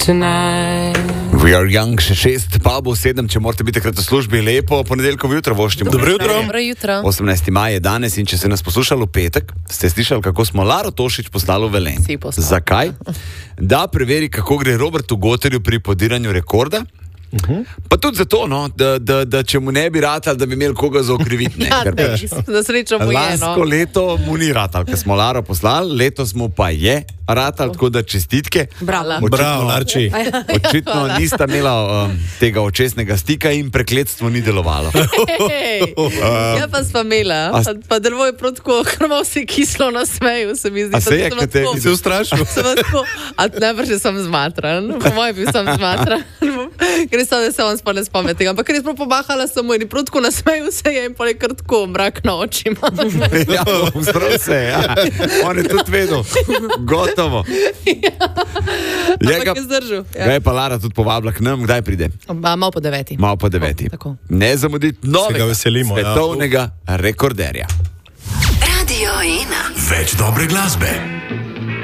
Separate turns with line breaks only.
tonight.
We are young, še 6, pa bo 7, če morate biti takrat v službi. Lepo ponedeljkovo jutro voščimo.
Dobro jutro.
18. maj je danes in če ste nas poslušali v petek, ste slišali, kako smo Laro Tošič poslali v Velenje. Zakaj? Da preveri, kako gre Robertu Goterju pri podiranju rekorda. Pa tudi zato, no, da če mu ne bi ratal, da bi imeli koga za okriviti.
Da srečo mu je, no.
Lansko leto mu ni ratal, ker smo Laro poslali, letos mu pa je ratal, tako da čestitke.
Bravo,
Larči.
Očitno nista imela tega očesnega stika in prekletstvo ni delovalo.
Ja pa sva imela, pa drvo je prav tako, krmo si kislo na smeju, se mi zdi.
A se je, kad te si ustrašil?
A najbrž sem zmatran, po mojem bil sem zmatran. Ker sem, da se on sploh ne spomne tega, ampak ker je prav pobahala samo in prav tako na smeju se je in pa je kar tako mrak na očima.
Ja, vzdrav se, ja. On je tudi vedel. Gotovo.
Ampak je zdržal.
Ga je pa Lara tudi povabila k nam, kdaj pride?
Malo po 9.
Malo po 9.
Tako.
Ne zamuditi novega
veselimo,
svetovnega rekorderja.
Radio 1.
Več dobre glasbe.